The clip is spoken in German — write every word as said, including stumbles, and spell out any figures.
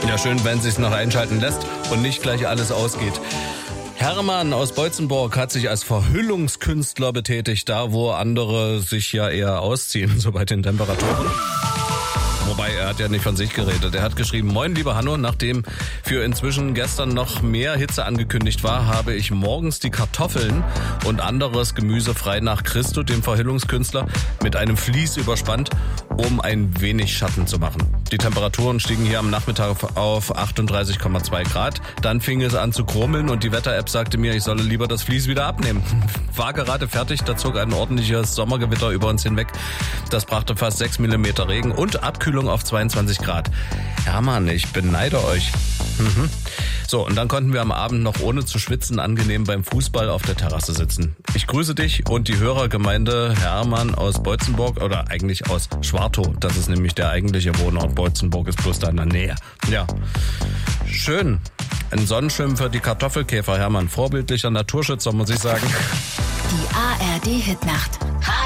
Ja, schön, wenn sich's noch einschalten lässt und nicht gleich alles ausgeht. Hermann aus Beutzenburg hat sich als Verhüllungskünstler betätigt, da wo andere sich ja eher ausziehen, so bei den Temperaturen. Wobei, er hat ja nicht von sich geredet. Er hat geschrieben: Moin, lieber Hanno, nachdem für inzwischen gestern noch mehr Hitze angekündigt war, habe ich morgens die Kartoffeln und anderes Gemüse frei nach Christo, dem Verhüllungskünstler, mit einem Vlies überspannt, um ein wenig Schatten zu machen. Die Temperaturen stiegen hier am Nachmittag auf achtunddreißig Komma zwei Grad. Dann fing es an zu grummeln und die Wetter-App sagte mir, ich solle lieber das Vlies wieder abnehmen. War gerade fertig, da zog ein ordentliches Sommergewitter über uns hinweg. Das brachte fast sechs Millimeter Regen und Abkühlung auf zweiundzwanzig Grad. Ja Mann, ich beneide euch. Mhm. So, und dann konnten wir am Abend noch ohne zu schwitzen angenehm beim Fußball auf der Terrasse sitzen. Ich grüße dich und die Hörergemeinde Hermann aus Beutzenburg, oder eigentlich aus Schwartow. Das ist nämlich der eigentliche Wohnort. Beutzenburg ist bloß da in der Nähe. Ja, schön. Ein Sonnenschirm für die Kartoffelkäfer, Hermann. Vorbildlicher Naturschützer, muss ich sagen. Die A R D-Hitnacht.